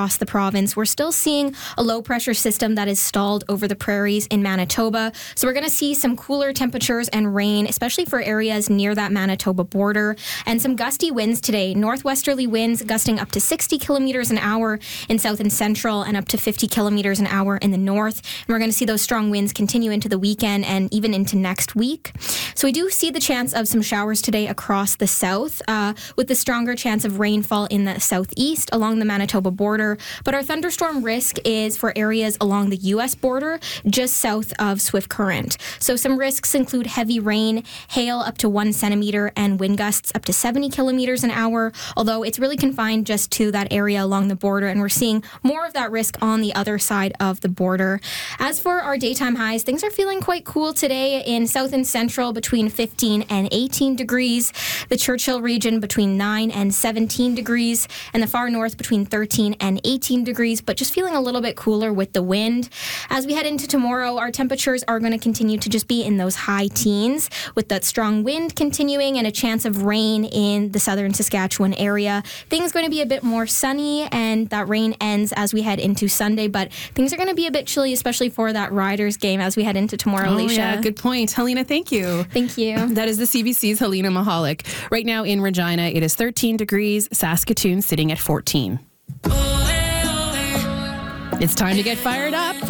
across the province. We're still seeing a low pressure system that is stalled over the prairies in Manitoba. So we're going to see some cooler temperatures and rain, especially for areas near that Manitoba border, and some gusty winds today. Northwesterly winds gusting up to 60 kilometers an hour in south and central and up to 50 kilometers an hour in the north. And we're going to see those strong winds continue into the weekend and even into next week. So we do see the chance of some showers today across the south, with the stronger chance of rainfall in the southeast along the Manitoba border. But our thunderstorm risk is for areas along the U.S. border just south of Swift Current. So some risks include heavy rain, hail up to 1 centimeter, and wind gusts up to 70 kilometers an hour, although it's really confined just to that area along the border, and we're seeing more of that risk on the other side of the border. As for our daytime highs, things are feeling quite cool today in south and central between 15 and 18 degrees, the Churchill region between 9 and 17 degrees, and the far north between 13 and 18 degrees, but just feeling a little bit cooler with the wind. As we head into tomorrow, our temperatures are going to continue to just be in those high teens with that strong wind continuing and a chance of rain in the southern Saskatchewan area. Things going to be a bit more sunny, and that rain ends as we head into Sunday, but things are going to be a bit chilly, especially for that Riders game as we head into tomorrow, Alicia. Yeah, good point. Helena, thank you. Thank you. That is the CBC's Helena Mahalik. Right now in Regina, it is 13 degrees, Saskatoon sitting at 14. It's time to get fired up.